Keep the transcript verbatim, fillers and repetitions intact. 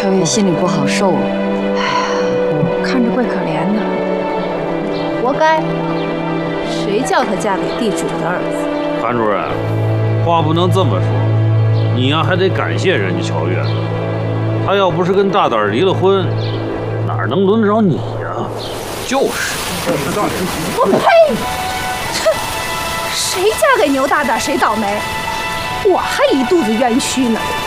乔月心里不好受。 哎呀，看着怪可怜的。活该，谁叫她嫁给地主的儿子？ 韩主任，话不能这么说，你呀还得感谢人家乔月。他要不是跟大胆离了婚，哪能轮得着你呀？ 就是。 我呸！哼，谁嫁给牛大胆谁倒霉，我还一肚子冤屈呢。